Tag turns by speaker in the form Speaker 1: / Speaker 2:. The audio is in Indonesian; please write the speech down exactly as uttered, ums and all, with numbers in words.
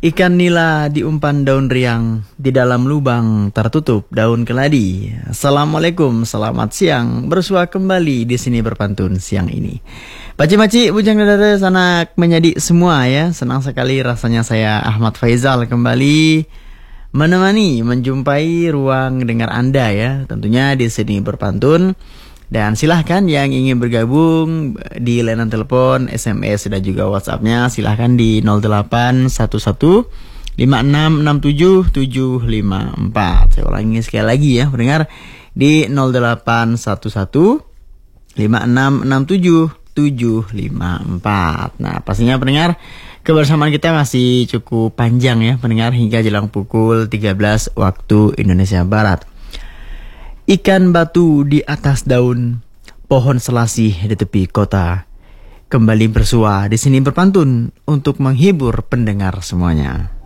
Speaker 1: Ikan nila diumpan daun riang, di dalam lubang tertutup daun keladi. Assalamualaikum, selamat siang. Bersua kembali di sini berpantun siang ini. Paci-maci, bujang dadara, sanak menjadi semua ya. Senang sekali rasanya saya Ahmad Faizal kembali menemani, menjumpai ruang dengar Anda ya. Tentunya di sini berpantun. Dan silahkan yang ingin bergabung di layanan telepon, S M S dan juga WhatsApp-nya silahkan di nol delapan satu satu lima enam enam tujuh tujuh lima empat. Saya ulangi sekali lagi ya pendengar, di nol delapan satu satu lima enam enam tujuh tujuh lima empat. Nah pastinya pendengar, kebersamaan kita masih cukup panjang ya pendengar, hingga jelang pukul tiga belas waktu Indonesia Barat. Ikan batu di atas daun, pohon selasih di tepi kota. Kembali bersua di sini berpantun untuk menghibur pendengar semuanya.